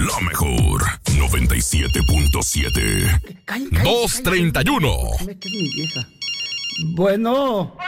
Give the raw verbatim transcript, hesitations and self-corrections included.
La mejor noventa y siete punto siete. dos treinta y uno. Me quedé mi vieja. Bueno.